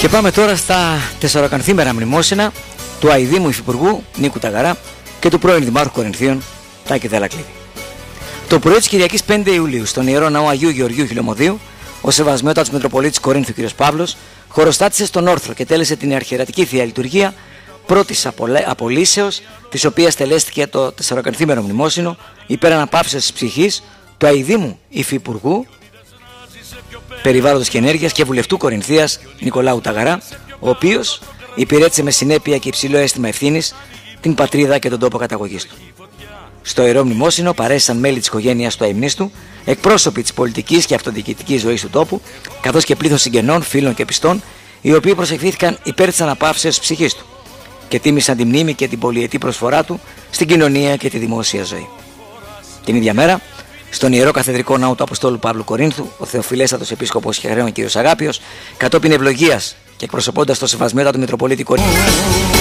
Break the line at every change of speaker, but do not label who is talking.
Και πάμε τώρα στα τεσσαρακανθήμερα μνημόσυνα του αηδήμου υφυπουργού Νίκου Ταγαρά και του πρώην Δημάρχου Κορινθίων Τάκη Δελακλίδη. Το πρωί της Κυριακής 5 Ιουλίου στον Ιερό Ναό Αγίου Γεωργίου Χιλιομοδίου, ο Σεβασμιότατος Μητροπολίτης Κορίνθου κ. Παύλος χωροστάτησε στον όρθρο και τέλεσε την αρχιερατική Θεία Λειτουργία πρώτης απολύσεως, της οποίας τελέστηκε το τεσσαρακανθήμερο μνημόσυνο υπέρ αναπαύσεως της ψυχής του αηδήμου υφυπουργού Περιβάλλοντος και Ενέργειας και βουλευτού Κορινθίας Νικολάου Ταγαρά, ο οποίος υπηρέτησε με συνέπεια και υψηλό αίσθημα ευθύνης την πατρίδα και τον τόπο καταγωγής του. Στο Ιερό Μνημόσυνο παρέστησαν μέλη της οικογένειας του αημνίστου, εκπρόσωποι της πολιτικής και αυτοδιοικητικής ζωής του τόπου, καθώς και πλήθος συγγενών, φίλων και πιστών, οι οποίοι προσευχήθηκαν υπέρ της αναπαύσεως της ψυχής του και τίμησαν τη μνήμη και την πολυετή προσφορά του στην κοινωνία και τη δημόσια ζωή. Την ίδια μέρα, στον Ιερό Καθεδρικό Ναό του Αποστόλου Παύλου Κορίνθου, ο Θεοφιλέστατος Επίσκοπος Χεραίων κ. Αγάπιος, κατόπιν ευλογίας και εκπροσωπώντας το Σεβασμιότατο Μητροπολίτη Κορίνθου